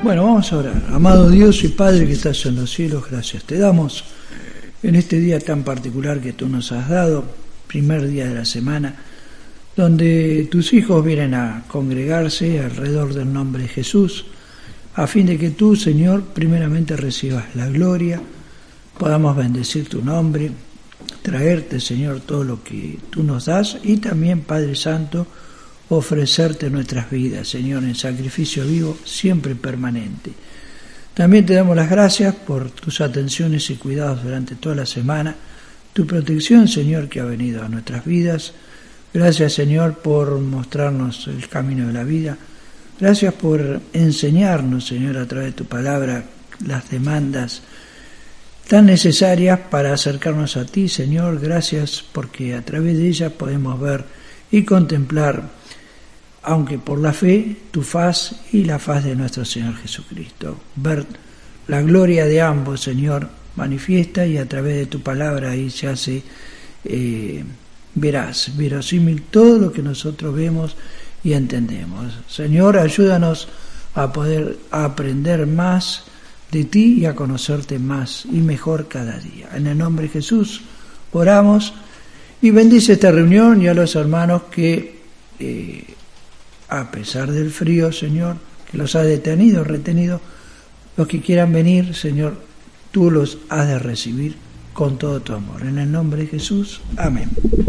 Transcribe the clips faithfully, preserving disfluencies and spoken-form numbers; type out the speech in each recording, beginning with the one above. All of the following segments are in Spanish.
Bueno, vamos a orar. Amado Dios y Padre que estás en los cielos, gracias te damos en este día tan particular que tú nos has dado, primer día de la semana, donde tus hijos vienen a congregarse alrededor del nombre de Jesús, a fin de que tú, Señor, primeramente recibas la gloria, podamos bendecir tu nombre, traerte, Señor, todo lo que tú nos das y también, Padre Santo, ofrecerte nuestras vidas, Señor, en sacrificio vivo, siempre permanente. También te damos las gracias por tus atenciones y cuidados durante toda la semana, tu protección, Señor, que ha venido a nuestras vidas. Gracias, Señor, por mostrarnos el camino de la vida. Gracias por enseñarnos, Señor, a través de tu palabra, las demandas tan necesarias para acercarnos a ti, Señor. Gracias porque a través de ellas podemos ver y contemplar, aunque por la fe, tu faz y la faz de nuestro Señor Jesucristo. Ver la gloria de ambos, Señor, manifiesta y a través de tu palabra ahí se hace eh, verás, verosímil todo lo que nosotros vemos y entendemos. Señor, ayúdanos a poder aprender más de ti y a conocerte más y mejor cada día. En el nombre de Jesús oramos y bendice esta reunión y a los hermanos que eh, a pesar del frío, Señor, que los ha detenido, retenido, los que quieran venir, Señor, tú los has de recibir con todo tu amor. En el nombre de Jesús, amén.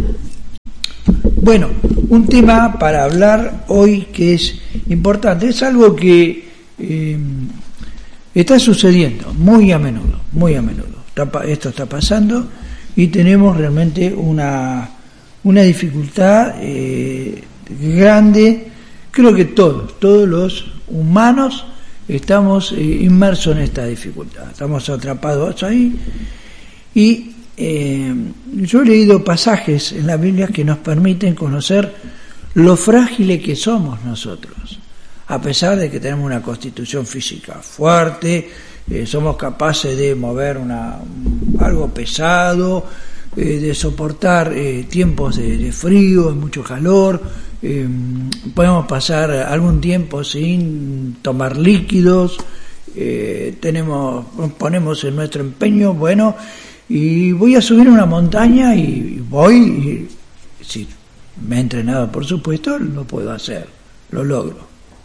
Bueno, un tema para hablar hoy que es importante, es algo que eh, está sucediendo muy a menudo, muy a menudo. Esto está pasando y tenemos realmente una, una dificultad eh, grande. Creo que todos, todos los humanos estamos eh, inmersos en esta dificultad, estamos atrapados ahí y eh, yo he leído pasajes en la Biblia que nos permiten conocer lo frágiles que somos nosotros, a pesar de que tenemos una constitución física fuerte, eh, somos capaces de mover una, algo pesado, eh, de soportar eh, tiempos de, de frío, de mucho calor. Eh, podemos pasar algún tiempo sin tomar líquidos, eh, tenemos, ponemos en nuestro empeño, bueno, y voy a subir una montaña y voy, y si me he entrenado por supuesto, lo puedo hacer, lo logro.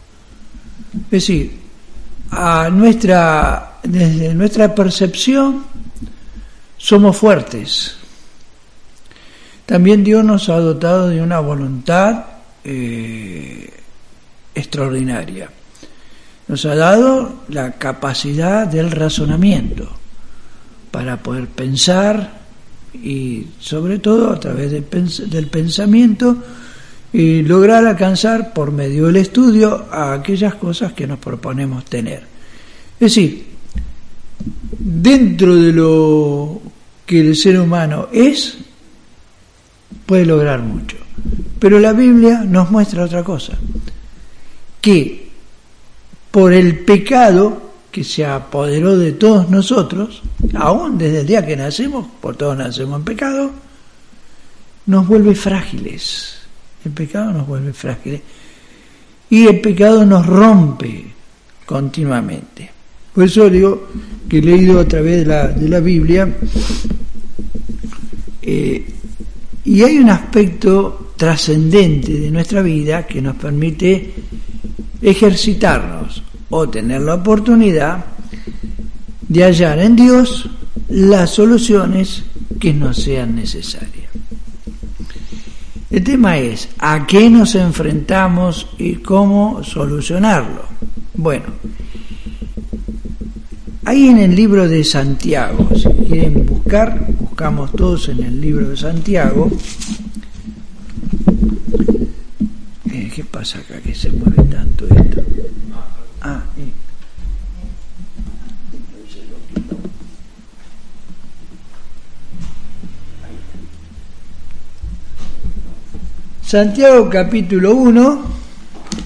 Es decir, a nuestra, desde nuestra percepción somos fuertes. También Dios nos ha dotado de una voluntad Eh, extraordinaria. Nos ha dado la capacidad del razonamiento para poder pensar y sobre todo a través del, pens- del pensamiento y lograr alcanzar por medio del estudio a aquellas cosas que nos proponemos tener. Es decir, dentro de lo que el ser humano es, puede lograr mucho. Pero la Biblia nos muestra otra cosa, que por el pecado que se apoderó de todos nosotros, aún desde el día que nacemos, por todos nacemos en pecado, nos vuelve frágiles. El pecado nos vuelve frágiles y el pecado nos rompe continuamente. Por eso digo que he leído a través de la, de la Biblia eh, y hay un aspecto trascendente de nuestra vida que nos permite ejercitarnos o tener la oportunidad de hallar en Dios las soluciones que nos sean necesarias. El tema es a qué nos enfrentamos y cómo solucionarlo. Bueno, ahí en el libro de Santiago, si quieren buscar, buscamos todos en el libro de Santiago. Eh, ¿Qué pasa acá que se mueve tanto esto? Ah, eh. Santiago capítulo uno,